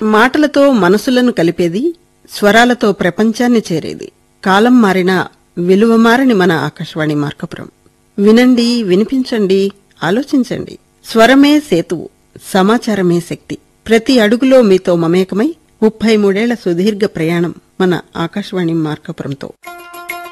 మాటలతో మనసులను కలిపేది, స్వరాలతో ప్రపంచాన్ని చేరేది. కాలం మారినా విలువ మారని మన ఆకాశవాణి మార్కాపురం. వినండి, వినిపించండి, ఆలోచించండి. స్వరమే సేతువు, సమాచారమే శక్తి. ప్రతి అడుగులో మీతో మమేకమై 33 ఏళ్ల సుదీర్ఘ ప్రయాణం మన ఆకాశవాణి మార్కాపురంతో.